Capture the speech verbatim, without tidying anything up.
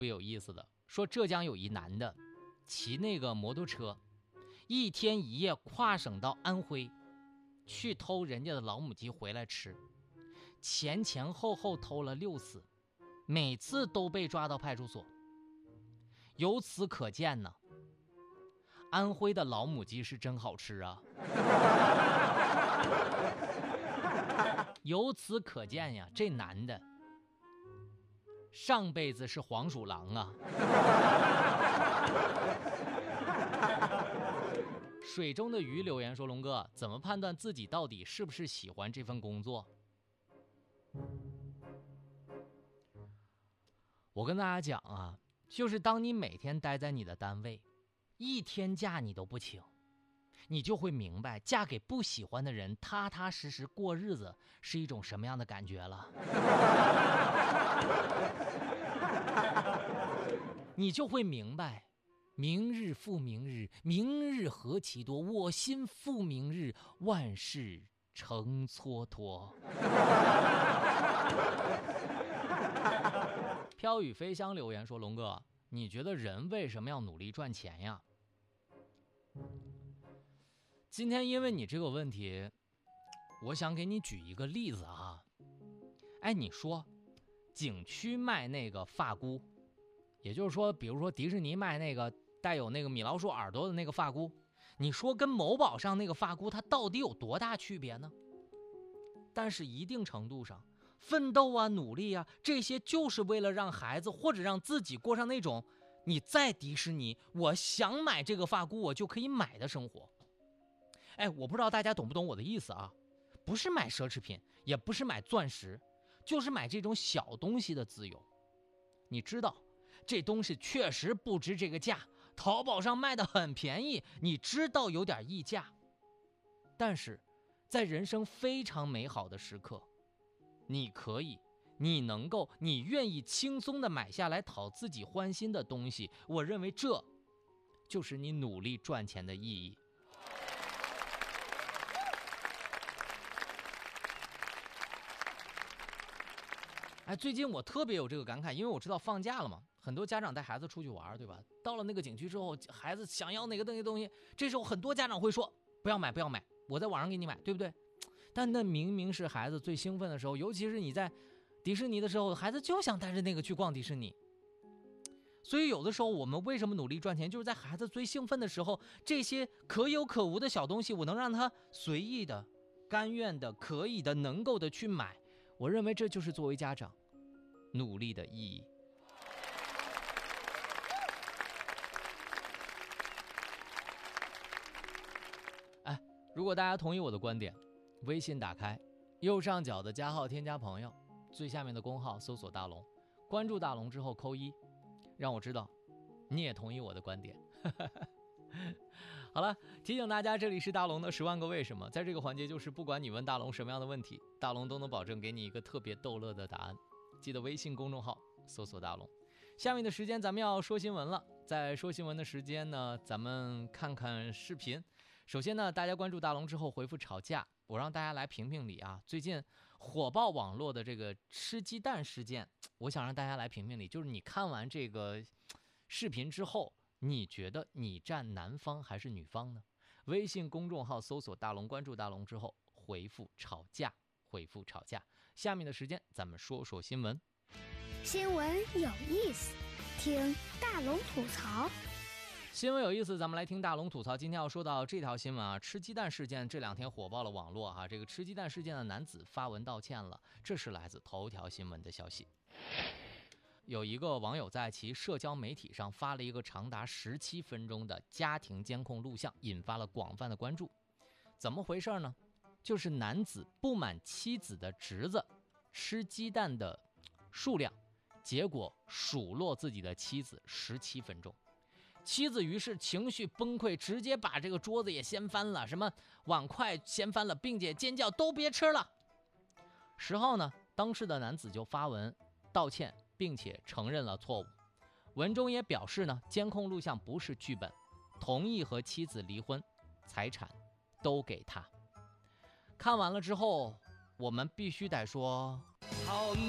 别有意思的，说浙江有一男的骑那个摩托车，一天一夜跨省到安徽，去偷人家的老母鸡回来吃，前前后后偷了六次，每次都被抓到派出所。由此可见呢，安徽的老母鸡是真好吃啊。由此可见呀，这男的上辈子是黄鼠狼啊。水中的鱼留言说，龙哥，怎么判断自己到底是不是喜欢这份工作？我跟大家讲啊，就是当你每天待在你的单位，一天假你都不请，你就会明白嫁给不喜欢的人踏踏实实过日子是一种什么样的感觉了。你就会明白，明日复明日，明日何其多，我心复明日，万事成蹉跎。飘雨飞香留言说，龙哥，你觉得人为什么要努力赚钱呀？今天因为你这个问题，我想给你举一个例子啊。哎，你说景区卖那个发箍，也就是说比如说迪士尼卖那个带有那个米老鼠耳朵的那个发箍，你说跟某宝上那个发箍它到底有多大区别呢？但是一定程度上，奋斗啊努力啊，这些就是为了让孩子或者让自己过上那种你在迪士尼我想买这个发箍我就可以买的生活。哎，我不知道大家懂不懂我的意思啊？不是买奢侈品，也不是买钻石，就是买这种小东西的自由。你知道这东西确实不值这个价，淘宝上卖的很便宜，你知道有点溢价，但是在人生非常美好的时刻，你可以你能够你愿意轻松的买下来讨自己欢心的东西，我认为这就是你努力赚钱的意义。哎，最近我特别有这个感慨，因为我知道放假了嘛，很多家长带孩子出去玩，对吧？到了那个景区之后，孩子想要哪个那个东西，这时候很多家长会说不要买不要买，我在网上给你买，对不对？但那明明是孩子最兴奋的时候，尤其是你在迪士尼的时候，孩子就想带着那个去逛迪士尼。所以有的时候我们为什么努力赚钱，就是在孩子最兴奋的时候，这些可有可无的小东西，我能让他随意的、甘愿的、可以的、能够的去买。我认为这就是作为家长努力的意义。哎，如果大家同意我的观点，微信打开，右上角的加号添加朋友，最下面的公号搜索大龙，关注大龙之后扣一，让我知道你也同意我的观点。好了，提醒大家，这里是大龙的十万个为什么，在这个环节就是不管你问大龙什么样的问题，大龙都能保证给你一个特别逗乐的答案。记得微信公众号搜索大龙。下面的时间咱们要说新闻了，在说新闻的时间呢，咱们看看视频。首先呢，大家关注大龙之后回复吵架，我让大家来评评理啊。最近火爆网络的这个吃鸡蛋事件，我想让大家来评评理，就是你看完这个视频之后，你觉得你站男方还是女方呢？微信公众号搜索大龙，关注大龙之后回复吵架，回复吵架。下面的时间咱们说说新闻。 新闻有意思，听大龙吐槽。 新闻有意思，咱们来听大龙吐槽。今天要说到这条新闻啊，吃鸡蛋事件这两天火爆了网络哈、啊。这个吃鸡蛋事件的男子发文道歉了，这是来自头条新闻的消息。有一个网友在其社交媒体上发了一个长达十七分钟的家庭监控录像，引发了广泛的关注。怎么回事呢？就是男子不满妻子的侄子吃鸡蛋的数量，结果数落自己的妻子十七分钟。妻子于是情绪崩溃，直接把这个桌子也掀翻了，什么碗筷掀翻了，并且尖叫都别吃了。十号呢，当事的男子就发文道歉，并且承认了错误。文中也表示呢，监控录像不是剧本，同意和妻子离婚，财产都给他。看完了之后，我们必须得说，好